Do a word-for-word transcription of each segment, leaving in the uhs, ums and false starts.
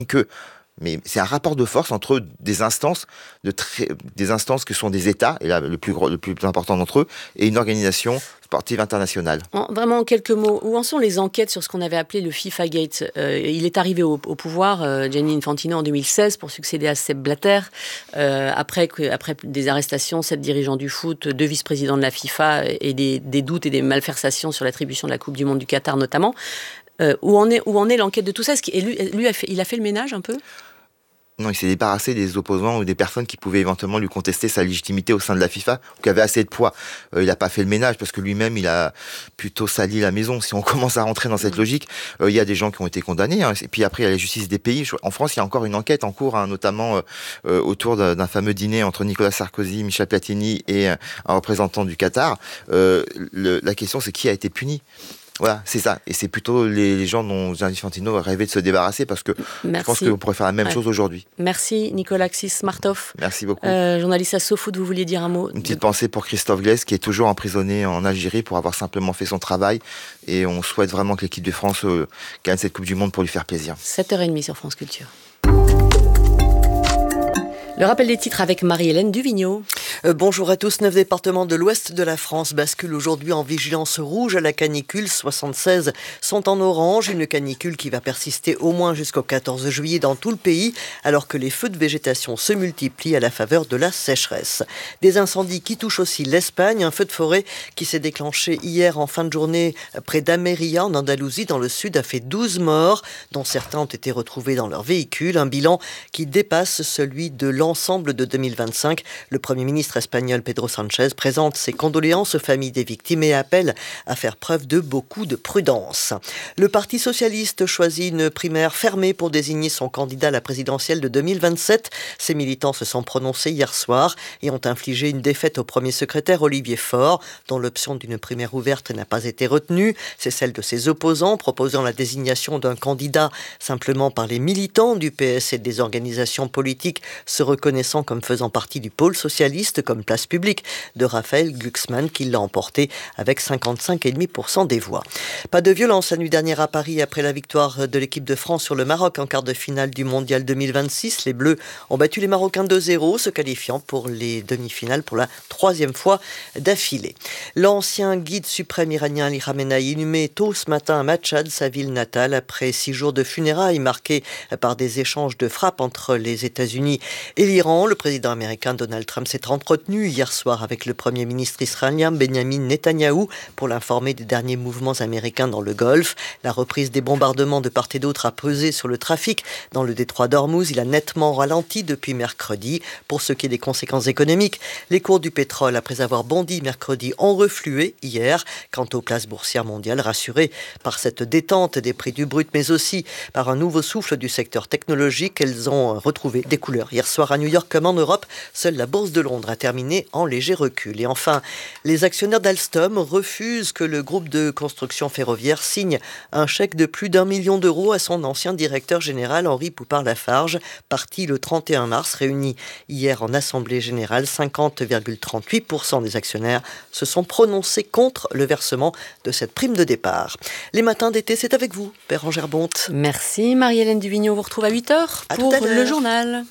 que mais c'est un rapport de force entre des instances, de très, des instances qui sont des États, et là le plus, gros, le plus important d'entre eux, et une organisation sportive internationale. En, vraiment en quelques mots, où en sont les enquêtes sur ce qu'on avait appelé le FIFA Gate? euh, Il est arrivé au, au pouvoir, euh, Gianni Infantino, en deux mille seize pour succéder à Sepp Blatter. Euh, après, après des arrestations, sept dirigeants du foot, deux vice-présidents de la FIFA et des, des doutes et des malversations sur l'attribution de la Coupe du Monde du Qatar notamment. Euh, où, en est, où en est l'enquête de tout ça? Est-ce qu'il, lui, lui a fait, il a fait le ménage un peu? Non, il s'est débarrassé des opposants ou des personnes qui pouvaient éventuellement lui contester sa légitimité au sein de la FIFA ou qui avaient assez de poids. Euh, il n'a pas fait le ménage parce que lui-même, il a plutôt sali la maison. Si on commence à rentrer dans cette logique, euh, il y a des gens qui ont été condamnés. Hein, et puis après, il y a la justice des pays. En France, il y a encore une enquête en cours, hein, notamment euh, euh, autour d'un, d'un fameux dîner entre Nicolas Sarkozy, Michel Platini et euh, un représentant du Qatar. Euh, le, la question, c'est qui a été puni? Voilà, c'est ça. Et c'est plutôt les, les gens dont Gianni Infantino rêvait de se débarrasser parce que Merci. Je pense qu'on pourrait faire la même ouais. chose aujourd'hui. Merci Nicolas Xis-Martov. Merci beaucoup. Euh, journaliste à SoFoot, vous vouliez dire un mot? Une petite de... pensée pour Christophe Glaise qui est toujours emprisonné en Algérie pour avoir simplement fait son travail. Et on souhaite vraiment que l'équipe de France euh, gagne cette Coupe du Monde pour lui faire plaisir. sept heures trente sur France Culture. Le rappel des titres avec Marie-Hélène Duvigneau. Euh, bonjour à tous. Neuf départements de l'ouest de la France basculent aujourd'hui en vigilance rouge à la canicule. soixante-seize sont en orange. Une canicule qui va persister au moins jusqu'au quatorze juillet dans tout le pays, alors que les feux de végétation se multiplient à la faveur de la sécheresse. Des incendies qui touchent aussi l'Espagne. Un feu de forêt qui s'est déclenché hier en fin de journée près d'Ameria, en Andalousie, dans le sud, a fait douze morts, dont certains ont été retrouvés dans leur véhicule. Un bilan qui dépasse celui de l'ensemble de deux mille vingt-cinq. Le Premier ministre espagnol Pedro Sánchez présente ses condoléances aux familles des victimes et appelle à faire preuve de beaucoup de prudence. Le Parti socialiste choisit une primaire fermée pour désigner son candidat à la présidentielle de deux mille vingt-sept. Ses militants se sont prononcés hier soir et ont infligé une défaite au premier secrétaire Olivier Faure, dont l'option d'une primaire ouverte n'a pas été retenue. C'est celle de ses opposants, proposant la désignation d'un candidat simplement par les militants du P S et des organisations politiques se reconnaissant comme faisant partie du pôle socialiste, comme Place Publique de Raphaël Glucksmann, qui l'a emporté avec cinquante-cinq virgule cinq pour cent des voix. Pas de violence la nuit dernière à Paris après la victoire de l'équipe de France sur le Maroc en quart de finale du Mondial deux mille vingt-six. Les Bleus ont battu les Marocains deux zéro, se qualifiant pour les demi-finales pour la troisième fois d'affilée. L'ancien guide suprême iranien Ali Khamenei inhumé tôt ce matin à Machhad, sa ville natale, après six jours de funérailles marqués par des échanges de frappes entre les États-Unis et l'Iran. Le président américain Donald Trump s'est entretenu hier soir avec le premier ministre israélien Benjamin Netanyahou pour l'informer des derniers mouvements américains dans le Golfe. La reprise des bombardements de part et d'autre a pesé sur le trafic dans le détroit d'Ormuz. Il a nettement ralenti depuis mercredi. Pour ce qui est des conséquences économiques, les cours du pétrole, après avoir bondi mercredi, ont reflué hier. Quant aux places boursières mondiales, rassurées par cette détente des prix du brut, mais aussi par un nouveau souffle du secteur technologique, elles ont retrouvé des couleurs. Hier soir à New York comme en Europe, seule la bourse de Londres a terminé en léger recul. Et enfin, les actionnaires d'Alstom refusent que le groupe de construction ferroviaire signe un chèque de plus d'un million d'euros à son ancien directeur général Henri Poupart-Lafarge, parti le trente et un mars, réuni hier en assemblée générale. cinquante virgule trente-huit pour cent des actionnaires se sont prononcés contre le versement de cette prime de départ. Les matins d'été, c'est avec vous, Bérangère Bonte. Merci Marie-Hélène Duvigneau. On vous retrouve à huit heures à pour le journal.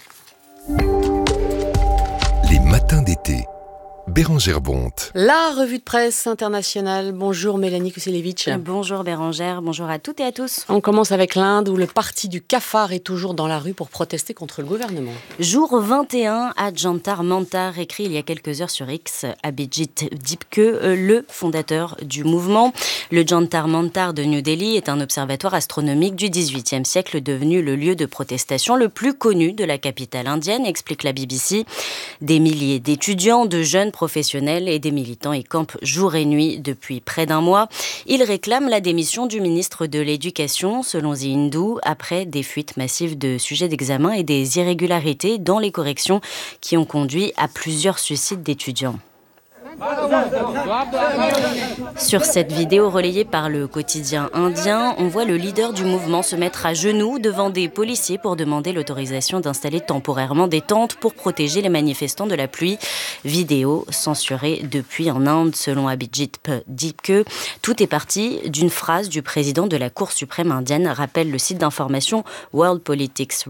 Les matins d'été. Bérangère Bonte. La revue de presse internationale. Bonjour Mélanie Kuselevitch. Bonjour Bérangère, bonjour à toutes et à tous. On commence avec l'Inde où le parti du cafard est toujours dans la rue pour protester contre le gouvernement. Jour vingt et un à Jantar Mantar, écrit il y a quelques heures sur X, Abhijit Dipke, le fondateur du mouvement. Le Jantar Mantar de New Delhi est un observatoire astronomique du dix-huitième siècle devenu le lieu de protestation le plus connu de la capitale indienne, explique la B B C. Des milliers d'étudiants, de jeunes professionnels et des militants y campent jour et nuit depuis près d'un mois. Ils réclament la démission du ministre de l'Éducation, selon The Hindu, après des fuites massives de sujets d'examen et des irrégularités dans les corrections qui ont conduit à plusieurs suicides d'étudiants. Sur cette vidéo relayée par le quotidien indien, on voit le leader du mouvement se mettre à genoux devant des policiers pour demander l'autorisation d'installer temporairement des tentes pour protéger les manifestants de la pluie. Vidéo censurée depuis en Inde, selon Abhijit Dipke. Tout est parti d'une phrase du président de la Cour suprême indienne, rappelle le site d'information World Politics